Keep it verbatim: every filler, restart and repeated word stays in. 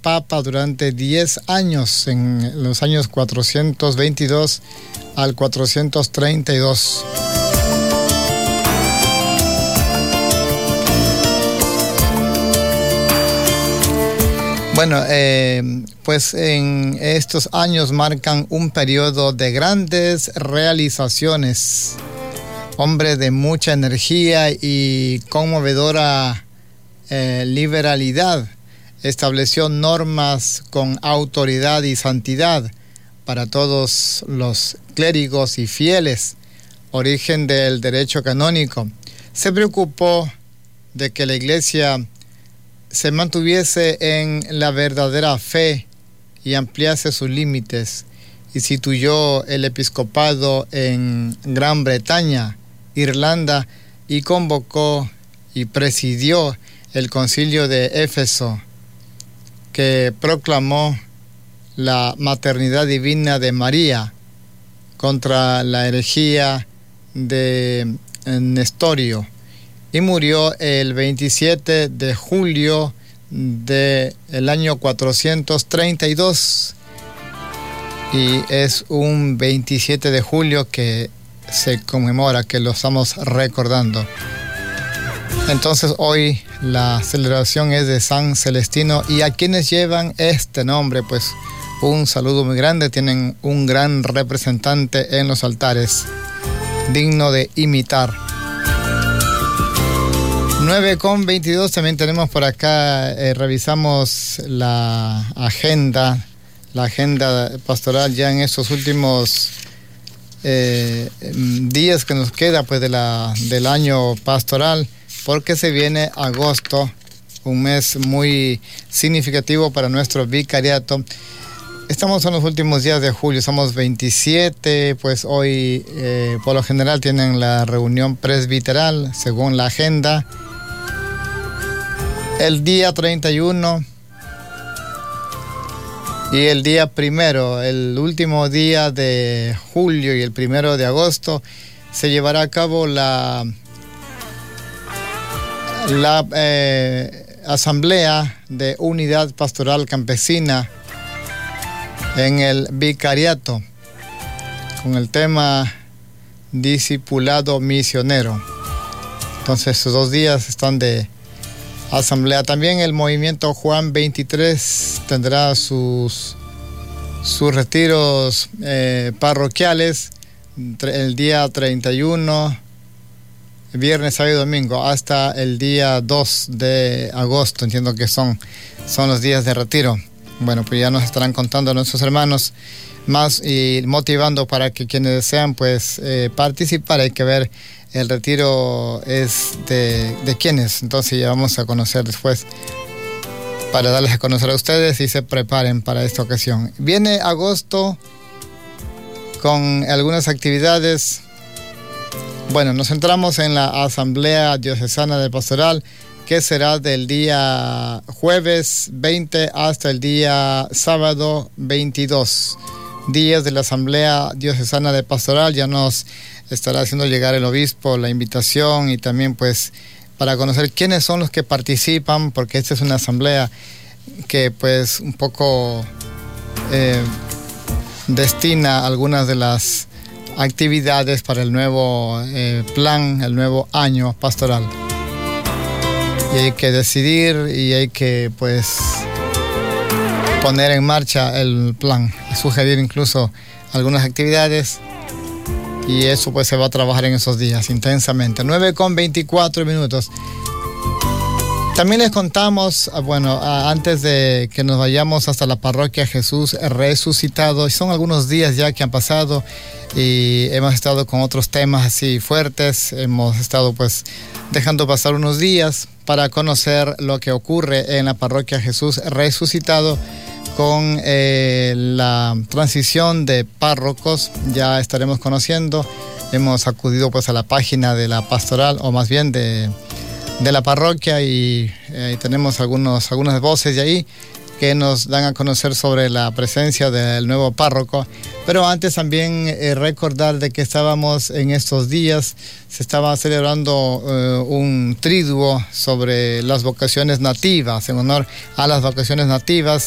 papa durante diez años, en los años cuatrocientos veintidós al cuatrocientos treinta y dos. Bueno, eh, pues en estos años marcan un periodo de grandes realizaciones. Hombre de mucha energía y conmovedora eh, liberalidad, estableció normas con autoridad y santidad para todos los clérigos y fieles, origen del derecho canónico. Se preocupó de que la Iglesia se mantuviese en la verdadera fe y ampliase sus límites. Instituyó el episcopado en Gran Bretaña, Irlanda, y convocó y presidió el concilio de Éfeso, que proclamó la maternidad divina de María contra la herejía de Nestorio, y murió el veintisiete de julio del año cuatrocientos treinta y dos, y es un veintisiete de julio que se conmemora, que lo estamos recordando. Entonces hoy la celebración es de San Celestino, y a quienes llevan este nombre, pues un saludo muy grande. Tienen un gran representante en los altares, digno de imitar. nueve con veintidós, también tenemos por acá, eh, revisamos la agenda, la agenda pastoral ya en estos últimos eh, días que nos queda pues de la, del año pastoral, porque se viene agosto, un mes muy significativo para nuestro vicariato. Estamos en los últimos días de julio, somos veintisiete, pues hoy eh, por lo general tienen la reunión presbiteral según la agenda. El día treinta y uno y el día primero, el último día de julio y el primero de agosto, se llevará a cabo la, la eh, Asamblea de Unidad Pastoral Campesina en el vicariato, con el tema Discipulado Misionero. Entonces, estos dos días están de asamblea. También el movimiento Juan veintitrés tendrá sus, sus retiros eh, parroquiales el día treinta y uno, viernes, sábado y domingo, hasta el día dos de agosto. Entiendo que son, son los días de retiro. Bueno, pues ya nos estarán contando nuestros hermanos más y motivando para que quienes desean pues eh, participar. Hay que ver el retiro es de, de quiénes, entonces ya vamos a conocer después para darles a conocer a ustedes y se preparen para esta ocasión. Viene agosto con algunas actividades. Bueno, nos centramos en la Asamblea Diocesana de Pastoral, que será del día jueves veinte hasta el día sábado veintidós. Días de la Asamblea Diocesana de Pastoral. Ya nos estará haciendo llegar el obispo la invitación, y también pues para conocer quiénes son los que participan, porque esta es una asamblea que pues un poco eh, destina algunas de las actividades para el nuevo eh, plan, el nuevo año pastoral. Y hay que decidir y hay que pues poner en marcha el plan, sugerir incluso algunas actividades, y eso pues se va a trabajar en esos días intensamente. nueve con veinticuatro minutos. También les contamos, bueno, antes de que nos vayamos hasta la parroquia Jesús Resucitado, son algunos días ya que han pasado y hemos estado con otros temas así fuertes. Hemos estado pues dejando pasar unos días para conocer lo que ocurre en la parroquia Jesús Resucitado con eh, la transición de párrocos. Ya estaremos conociendo. Hemos acudido pues a la página de la pastoral, o más bien de, de la parroquia, y eh, tenemos algunos, algunas voces de ahí que nos dan a conocer sobre la presencia del nuevo párroco. Pero antes también eh, recordar de que estábamos en estos días, se estaba celebrando eh, un triduo sobre las vocaciones nativas, en honor a las vocaciones nativas,